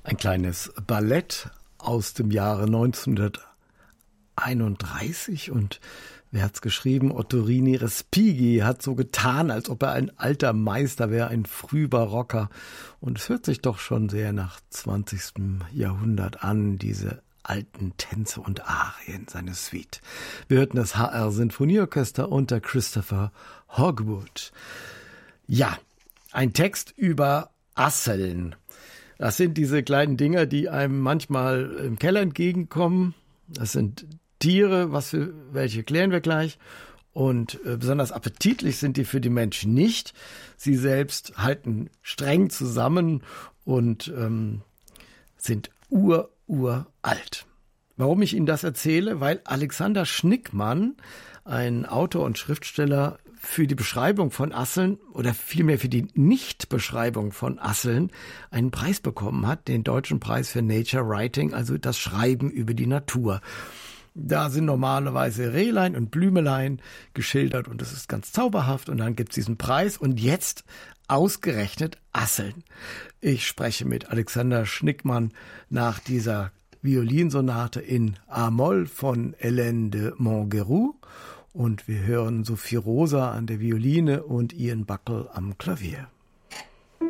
Ein kleines Ballett aus dem Jahre 1931 und wer hat's geschrieben? Ottorino Respighi hat so getan, als ob er ein alter Meister wäre, ein Frühbarocker. Und es hört sich doch schon sehr nach 20. Jahrhundert an, diese alten Tänze und Arien seiner Suite. Wir hörten das HR Sinfonieorchester unter Christopher Hogwood. Ja, ein Text über Asseln. Das sind diese kleinen Dinger, die einem manchmal im Keller entgegenkommen. Das sind Tiere, welche klären wir gleich. Und besonders appetitlich sind die für die Menschen nicht. Sie selbst halten streng zusammen und sind uralt. Warum ich Ihnen das erzähle? Weil Alexander Schnickmann, ein Autor und Schriftsteller, für die Beschreibung von Asseln oder vielmehr für die Nichtbeschreibung von Asseln einen Preis bekommen hat, den Deutschen Preis für Nature Writing, also das Schreiben über die Natur. Da sind normalerweise Rehlein und Blümelein geschildert und das ist ganz zauberhaft und dann gibt's diesen Preis und jetzt ausgerechnet Asseln. Ich spreche mit Alexander Schnickmann nach dieser Violinsonate in A-Moll von Hélène de Montgeroux und wir hören Sophie Rosa an der Violine und Ian Buckle am Klavier.